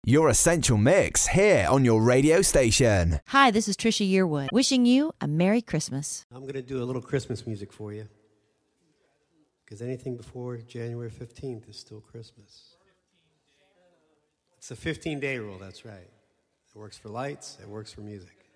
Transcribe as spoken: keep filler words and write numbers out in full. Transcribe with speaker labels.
Speaker 1: Your Essential Mix here on your radio station.
Speaker 2: Hi, this is Trisha Yearwood, wishing you a Merry Christmas.
Speaker 3: I'm going to do a little Christmas music for you, because anything before January fifteenth is still Christmas. It's the fifteen-day rule, that's right. It works for lights, it works for music.